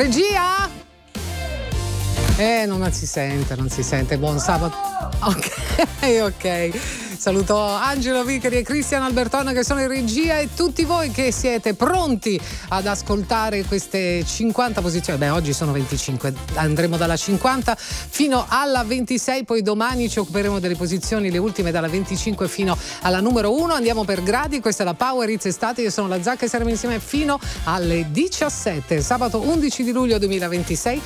Regia? Non si sente. Buon sabato. Ok. Saluto Angelo Vicari e Cristian Albertone che sono in regia e tutti voi che siete pronti ad ascoltare queste 50 posizioni. Oggi sono 25, andremo dalla 50 fino alla 26, poi domani ci occuperemo delle posizioni, le ultime dalla 25 fino alla numero 1. Andiamo per gradi, questa è la Power Hits Estate, io sono la Zacca e saremo insieme fino alle 17, sabato 11 di luglio 2026.